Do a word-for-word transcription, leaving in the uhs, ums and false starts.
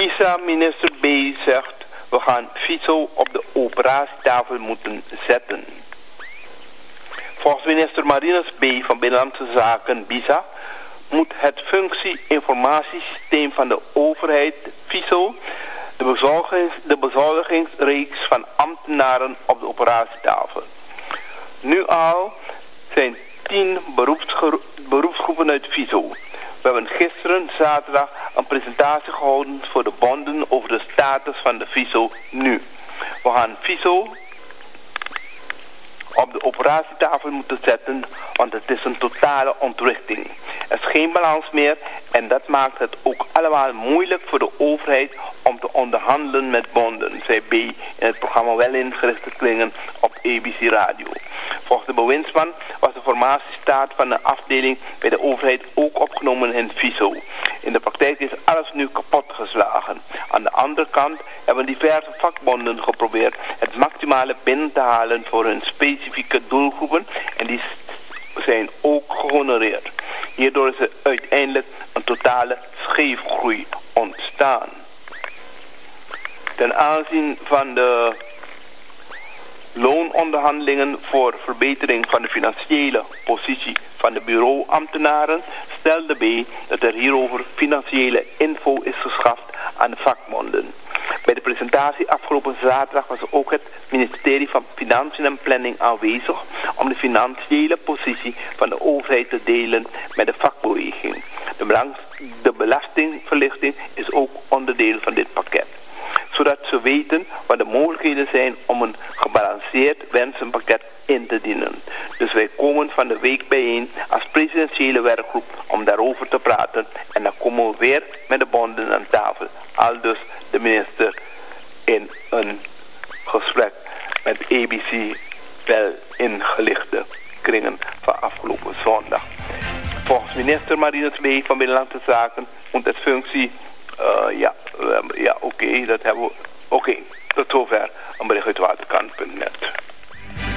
Vice-minister B zegt, we gaan Fiso op de operatietafel moeten zetten. Volgens minister Marinus B van Binnenlandse Zaken, BISA, moet het functie-informatiesysteem van de overheid, Fiso, de, bezorgings, de bezoldigingsreeks van ambtenaren op de operatietafel. Nu al zijn tien beroepsgro- beroepsgroepen uit Fiso. We hebben gisteren, zaterdag, een presentatie gehouden voor de bonden over de status van de Fiso nu. We gaan Fiso op de operatietafel moeten zetten, want het is een totale ontrichting. Er is geen balans meer en dat maakt het ook allemaal moeilijk voor de overheid om te onderhandelen met bonden, zei B in het programma Wel ingerichte Kringen op A B C Radio. Volgens de bewindsman was de formatiestaat van de afdeling bij de overheid ook opgenomen in Fiso. In de praktijk is alles nu kapot geslagen. Aan de andere kant hebben diverse vakbonden geprobeerd het maximale binnen te halen voor hun specifieke doelgroepen en die zijn ook gehonoreerd. Hierdoor is er uiteindelijk een totale scheefgroei ontstaan. Ten aanzien van de loononderhandelingen voor verbetering van de financiële positie van de bureauambtenaren stelde B dat er hierover financiële info is geschaft aan de vakbonden. Bij de presentatie afgelopen zaterdag was ook het ministerie van Financiën en Planning aanwezig om de financiële positie van de overheid te delen met de vakbeweging. De, belang, de belastingverlichting is ook onderdeel van dit pakket, zodat ze weten wat de mogelijkheden zijn om een gebalanceerd wensenpakket in te dienen. Dus wij komen van de week bijeen als presidentiële werkgroep om daarover te praten en dan komen we weer met de bonden aan tafel. Aldus de minister in een gesprek met A B C Wel ingelichte Kringen van afgelopen zondag. Volgens minister Marinus B van Binnenlandse Zaken moet het functie, uh, ja, uh, ja oké, okay, dat hebben we, oké, okay, tot zover een bericht uit waterkant punt net.